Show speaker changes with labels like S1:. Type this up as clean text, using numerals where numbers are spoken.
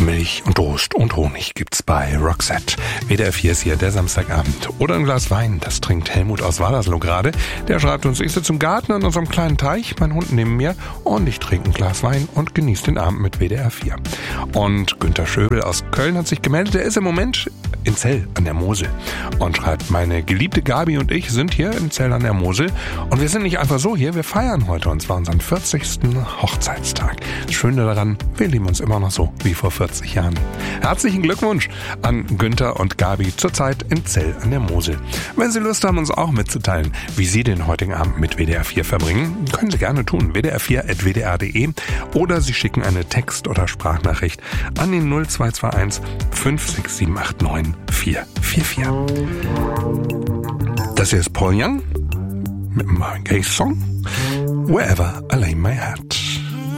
S1: Milch und Toast und Honig gibt's bei Roxette. WDR 4 ist hier der Samstagabend. Oder ein Glas Wein, das trinkt Helmut aus Wadersloh gerade. Der schreibt uns, ich sitze im Garten an unserem kleinen Teich, mein Hund neben mir und ich trinke ein Glas Wein und genieße den Abend mit WDR 4. Und Günter Schöbel aus Köln hat sich gemeldet, er ist im Moment in Zell an der Mosel und schreibt, meine geliebte Gabi und ich sind hier in Zell an der Mosel und wir sind nicht einfach so hier, wir feiern heute und zwar unseren 40. Hochzeitstag. Das Schöne daran, wir lieben uns immer noch so wie vor 40 Jahren. Herzlichen Glückwunsch an Günther und Gabi zurzeit in Zell an der Mosel. Wenn Sie Lust haben, uns auch mitzuteilen, wie Sie den heutigen Abend mit WDR 4 verbringen, können Sie gerne tun. wdr4@wdr.de oder Sie schicken eine Text- oder Sprachnachricht an den 0221 56789 444. Das hier ist Paul Young mit dem Marvin Gaye Song Wherever I Lay My Head.